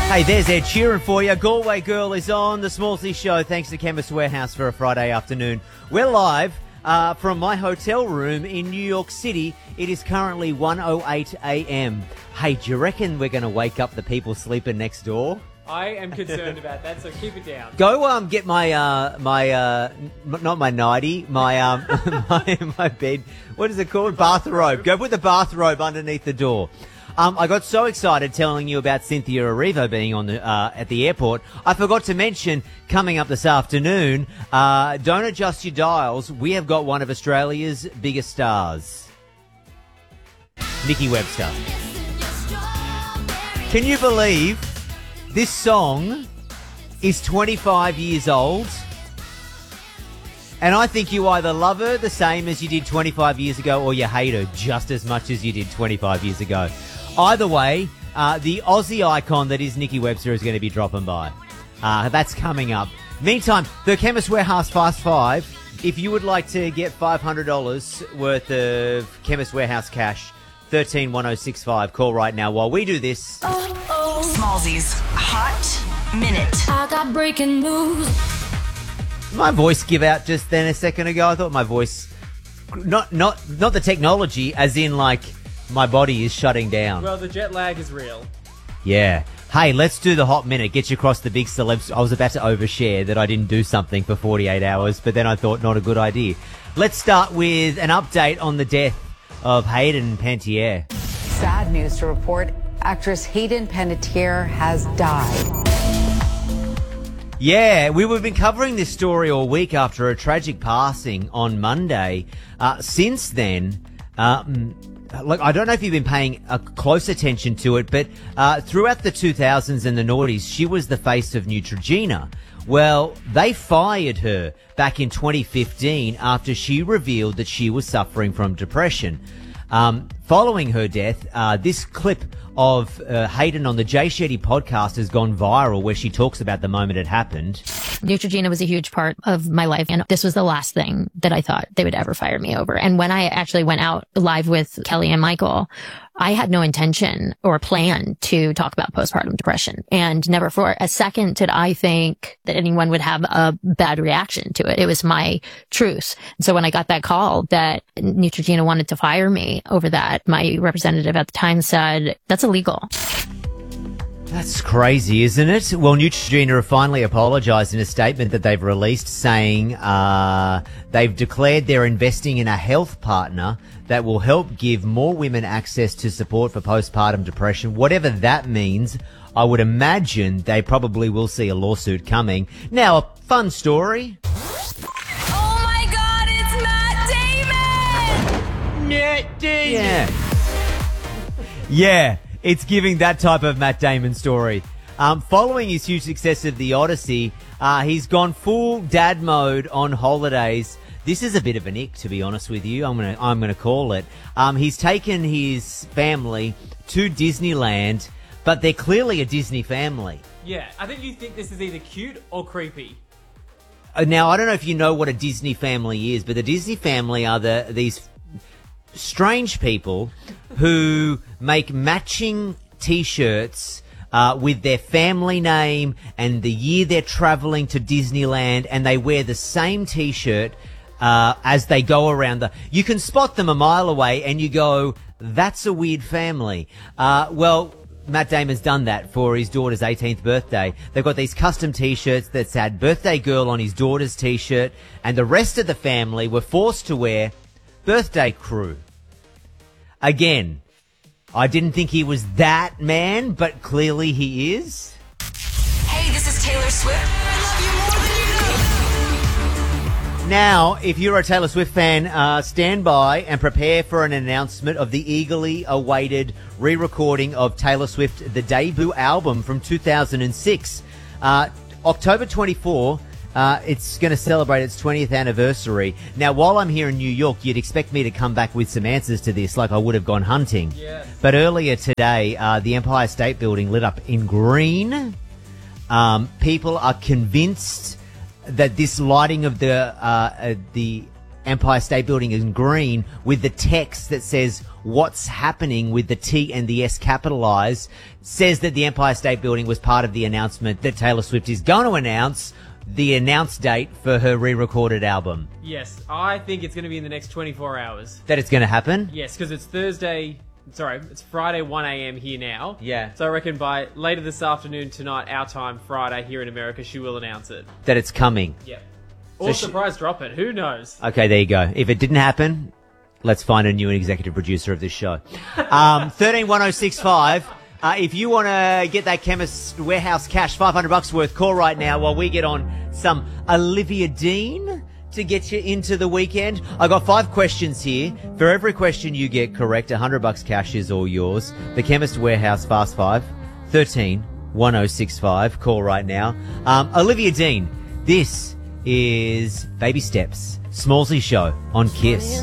Hey, there's Ed Sheeran for you. Galway Girl is on the Smallsy Show. Thanks to Chemist Warehouse for a Friday afternoon. We're live from my hotel room in New York City. It is currently 1:08 a.m. Hey, do you reckon we're going to wake up the people sleeping next door? I am concerned about that, so keep it down. Go get my not my nightie, my bed. What is it called? Bathrobe. Go put the bathrobe underneath the door. I got so excited telling you about Cynthia Erivo being on the at the airport. I forgot to mention, coming up this afternoon, don't adjust your dials. We have got one of Australia's biggest stars, Nikki Webster. Can you believe this song is 25 years old? And I think you either love her the same as you did 25 years ago, or you hate her just as much as you did 25 years ago. Either way, the Aussie icon that is Nikki Webster is going to be dropping by. That's coming up. Meantime, the Chemist Warehouse Fast Five. If you would like to get $500 worth of Chemist Warehouse cash, 131065. Call right now while we do this. Smallsy's Hot Minute. I got breaking news. My voice give out just then a second ago. I thought my voice, not the technology, as in like my body is shutting down. Well, the jet lag is real. Yeah. Hey, let's do the hot minute. Get you across the big celebs. I was about to overshare that I didn't do something for 48 hours, but then I thought not a good idea. Let's start with an update on the death of Hayden Panettiere. Sad news to report. Actress Hayden Panettiere has died. Yeah, we've been covering this story all week after a tragic passing on Monday. Since then, look, I don't know if you've been paying close attention to it, but throughout the 2000s and the noughties, she was the face of Neutrogena. Well, they fired her back in 2015 after she revealed that she was suffering from depression. Following her death, this clip of Hayden on the Jay Shetty podcast has gone viral, where she talks about the moment it happened. Neutrogena was a huge part of my life, and this was the last thing that I thought they would ever fire me over. And when I actually went out live with Kelly and Michael, I had no intention or plan to talk about postpartum depression, and never for a second did I think that anyone would have a bad reaction to it. It was my truth. And so when I got that call that Neutrogena wanted to fire me over that, my representative at the time said, "That's illegal." That's crazy, isn't it? Well, Neutrogena have finally apologised in a statement that they've released, saying they've declared they're investing in a health partner that will help give more women access to support for postpartum depression. Whatever that means, I would imagine they probably will see a lawsuit coming. Now, a fun story. Oh my God, it's Matt Damon! Matt Damon! Yeah, it's giving that type of Matt Damon story. Following his huge success of The Odyssey, he's gone full dad mode on holidays. This is a bit of an ick, to be honest with you. I'm gonna call it. He's taken his family to Disneyland, but they're clearly a Disney family. Yeah, I think you think this is either cute or creepy. Now, I don't know if you know what a Disney family is, but the Disney family are these strange people who make matching T-shirts with their family name and the year they're traveling to Disneyland, and they wear the same T-shirt as they go around you can spot them a mile away and you go, that's a weird family. Well, Matt Damon's done that for his daughter's 18th birthday. They've got these custom T-shirts that said birthday girl on his daughter's T-shirt, and the rest of the family were forced to wear birthday crew. Again, I didn't think he was that man, but clearly he is. Hey, this is Taylor Swift. I love you more than you know. Now, if you're a Taylor Swift fan, stand by and prepare for an announcement of the eagerly awaited re-recording of Taylor Swift, the debut album from 2006. October 24, it's going to celebrate its 20th anniversary. Now, while I'm here in New York, you'd expect me to come back with some answers to this, like I would have gone hunting. Yes. But earlier today, the Empire State Building lit up in green. People are convinced that this lighting of the Empire State Building in green with the text that says what's happening with the T and the S capitalized, says that the Empire State Building was part of the announcement that Taylor Swift is going to announce the announce date for her re-recorded album. Yes, I think it's going to be in the next 24 hours. That it's going to happen? Yes, because it's it's Friday 1 a.m. here now. Yeah. So I reckon by later this afternoon, tonight, our time, Friday, here in America, she will announce it. That it's coming. Yep. Or So surprise drop it. Who knows? Okay, there you go. If it didn't happen, let's find a new executive producer of this show. 131065. If you want to get that Chemist Warehouse cash, $500 worth, call right now while we get on some Olivia Dean to get you into the weekend. I got 5 questions here. For every question you get correct, $100 cash is all yours. The Chemist Warehouse Fast 5, 131065. Call right now. Olivia Dean, this is Baby Steps, Smallsy Show on Kiss.